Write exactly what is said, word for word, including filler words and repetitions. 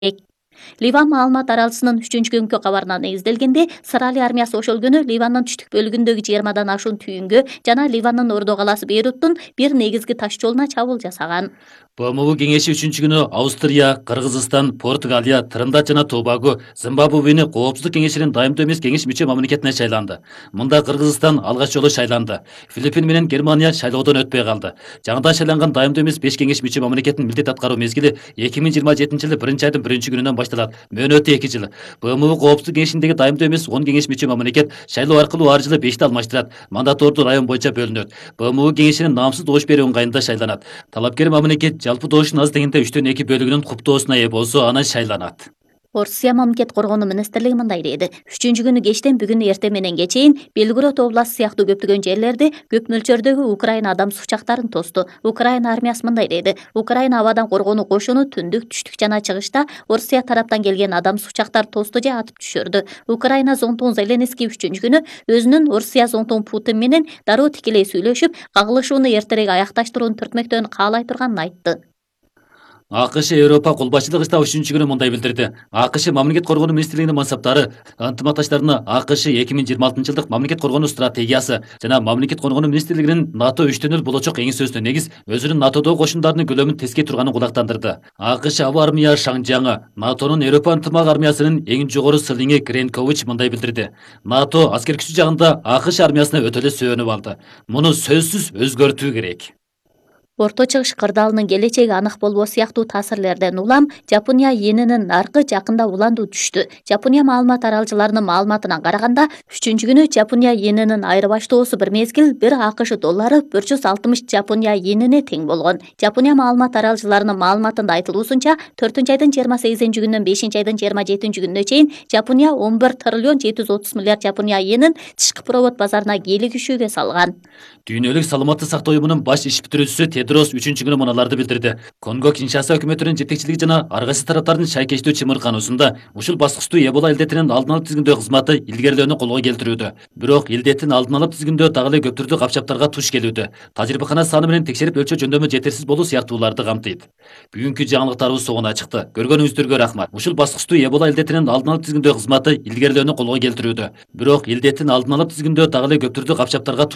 Ливан маалымат аралчысынын үчүнчү күnkү кабарынан негизделгенде, Сырали армиясы ошол күнү Ливандын түштүк бөлүгүндөгү жыйырмадан ашуун түйүнгө жана Ливандын Ордо калаасы Бейруттун бир негизги таш жолуна чабуул жасаган. БМУ кеңеши үчүнчү күнү Австрия, Кыргызстан, Португалия, Трындат жана Тобаго, Зимбабвени Коопсуздук кеңешинин дайымдуу эмес кеңеш мүчө мамлекетине шайланды. Мында Кыргызстан алгач жолу шайланды. Филиппин менен Германия шайлоодон өтпөй калды. Жаңыдан шайланган дайымдуу эмес беш кеңеш мүчө мамлекеттин милдет аткаруу мезгили эки миң жыйырма жетинчи жылы биринчи айдын биринчи күнүнөн башталат. Мөөнөтү эки жыл. БМУ Коопсуздук кеңешиндеги дайымдуу эмес он кеңеш мүчө мамлекет шайлоо аркылуу ар жылы бешти алмаштырат. Мандат орду район боюнча бөлүнөт. БМУ кеңешинин наамсыз добуш берүү ыңгайында шайланат. Талапкер мамлекет жалпы добуштун аз дегенде үчтөн эки бөлүгүнүн куптоосуна ээ болсо анан шайланат. Орусия мамлекет коргонуу министрлиги мындай дейди. Үчүнчү күнү кечтен бүгүн эртең менен кечейин Белгород областы сыяктуу көптөгөн жерлерди көп мөлчөрдөгү Украина адам сучактарын тосту. Украина армиясы мындай дейди. Украина абадан коргонуу кошуну түндүк, түштүк жана чыгышта Орусия тараптан келген адам сучактар тосту же атып түшүрдү. Украина зонтугу Зеленский үчүнчү күнү өзүнүн Орусия зонтугу Путин менен дароо тикелей сүйлөшүп, кагылышууну эртерээк аякташтырууну түртмөктөн каалай турганын айтты. АКШ Европа кол башчылыгы штабы үчүнчү күнү мындай билдирди. АКШ мамлекет коргонуу министрлигинин мансаптары ынтымакташтарына АКШ эки миң жыйырма алтынчы жылдык мамлекет коргонуу стратегиясы жана мамлекет коргонуу министрлигинин НАТО үчтөнөл болочок эңисөөсүнө негиз өзүнүн НАТОдогу кошундардын көлөмүн тескей турганын кулактандырды. АКШ аба армия Шаңжаңы НАТОнун Европа ынтымак армиясынын эң жогору сылыңы Гренкович мындай билдирди. НАТО аскер күчү жагында АКШ армиясына өтө эле сүйөнүп алды. Муну сөзсүз өзгөртүү керек. Орто Чыгыш кырдаалынын келечеги анык болбоо сыяктуу таасирлерден улам Жапония йенинин наркы жакында уландуу түштү. Жапония маалымат аралчыларынын маалыматына караганда, үчүнчү күнү Жапония йенинин айырбаштоосу бир мезгил бир АКШ доллары бір жүз алтымыш Жапония йенине тең болгон. Жапония маалымат аралчыларынын маалыматында айтылуусунча, төртүнчү айдын жыйырма сегизинчи күнүнөн бешинчи айдын жыйырма жетинчи күнүнө чейин Жапония он бир триллион жети жүз отуз миллиард Жапония йенин тышкы провод базарына кийлигишүүгө салган. Дүйнөлүк саламаттык сактоо уюмунун баш иш бүтүрүүчүсү Тедрос үчүнчү күнү муналарды билдирди. Конго Киншаса өкмөтүнүн жетекчилиги жана ар кайсы тараптардын шайкештүү чымыркануусунда ушул баскычтуу Эбола илдетинин алдын алып тизгиндөө кызматы илгерилөөнү колго келтирүүдө. Бирок илдеттин алдын алып тизгиндөө дагы эле көп түрдүү капчаптарга туш келүүдө. Тажрыйбакана саны менен текшерип өлчөө жөндөмү жетерсиз болуу сыяктууларды камтыйт. Бүгүнкү жаңылыктарыбыз согуна чыкты. Көргөнүңүздөргө рахмат. Ушул баскычтуу Эбола илдетинин алдын алып тизгиндөө кызматы илгерилөөнү колго келтирүүдө. Бирок илдеттин алдын алып тизгиндөө дагы эле көп түрдүү капчаптарга